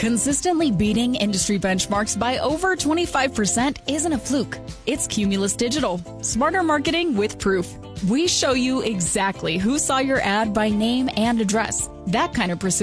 Consistently beating industry benchmarks by over 25% isn't a fluke. It's Cumulus Digital. Smarter marketing with proof. We show you exactly who saw your ad by name and address. That kind of precision